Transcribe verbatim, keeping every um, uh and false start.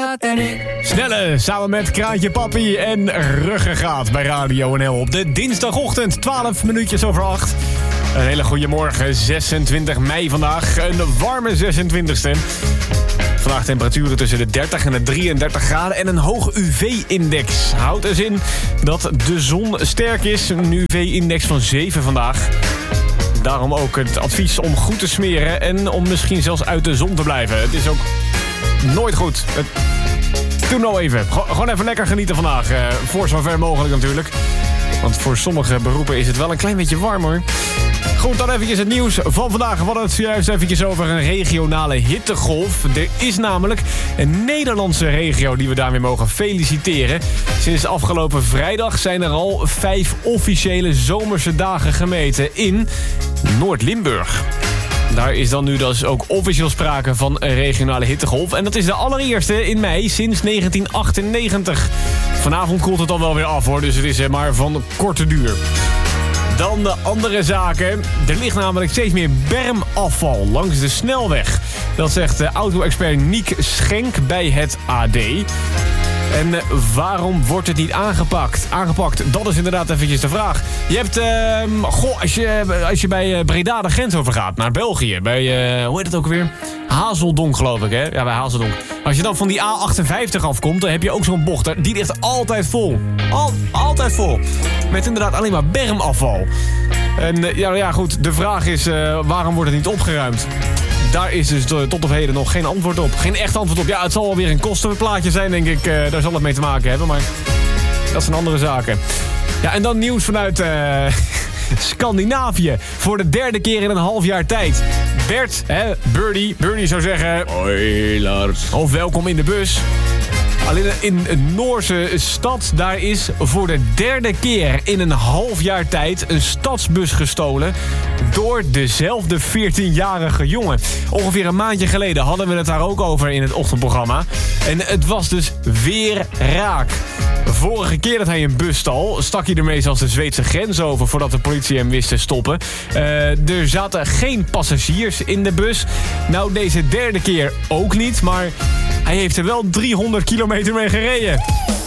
Ruggengraat en ik. Snelle, samen met Kraantje Papi en Ruggengraat bij Radio N L op de dinsdagochtend, twaalf minuutjes over acht. Een hele goede morgen, zesentwintig mei vandaag, een warme zesentwintigste. Vandaag temperaturen tussen de dertig en de drieëndertig graden en een hoog U V-index. Houdt dus in dat de zon sterk is, een U V-index van zeven vandaag. Daarom ook het advies om goed te smeren en om misschien zelfs uit de zon te blijven. Het is ook nooit goed. Het... Doe nou even. Gewoon even lekker genieten vandaag. Uh, voor zover mogelijk natuurlijk. Want voor sommige beroepen is het wel een klein beetje warm hoor. Goed, dan eventjes het nieuws van vandaag. We hadden het zojuist eventjes over een regionale hittegolf. Er is namelijk een Nederlandse regio die we daarmee mogen feliciteren. Sinds afgelopen vrijdag zijn er al vijf officiële zomerse dagen gemeten in Noord-Limburg. Daar is dan nu dus ook officieel sprake van een regionale hittegolf. En dat is de allereerste in mei sinds negentien achtennegentig. Vanavond koelt het dan wel weer af hoor, dus het is maar van korte duur. Dan de andere zaken. Er ligt namelijk steeds meer bermafval langs de snelweg. Dat zegt de auto-expert Niek Schenk bij het A D. En uh, waarom wordt het niet aangepakt? Aangepakt, dat is inderdaad eventjes de vraag. Je hebt, uh, goh, als je, als je bij uh, Breda de grens overgaat naar België. Bij, uh, hoe heet het ook alweer? Hazeldonk geloof ik, hè? Ja, bij Hazeldonk. Als je dan van die A achtenvijftig afkomt, dan heb je ook zo'n bocht. Die ligt altijd vol. Al, altijd vol. Met inderdaad alleen maar bermafval. En uh, ja, ja, goed, de vraag is, uh, waarom wordt het niet opgeruimd? Daar is dus tot op heden nog geen antwoord op. Geen echt antwoord op. Ja, het zal wel weer een kostenplaatje zijn, denk ik. Uh, daar zal het mee te maken hebben, maar dat zijn andere zaken. Ja, en dan nieuws vanuit uh, Scandinavië. Voor de derde keer in een half jaar tijd. Bert, hè, Birdie, Birdie zou zeggen... Hoi, Lars. Of welkom in de bus. Alleen in een Noorse stad, daar is voor de derde keer in een half jaar tijd een stadsbus gestolen door dezelfde veertienjarige jongen. Ongeveer een maandje geleden hadden we het daar ook over in het ochtendprogramma. En het was dus weer raak. Vorige keer dat hij een bus stal, stak hij ermee zelfs de Zweedse grens over voordat de politie hem wist te stoppen. Uh, er zaten geen passagiers in de bus. Nou, deze derde keer ook niet, maar hij heeft er wel driehonderd kilometer mee gereden.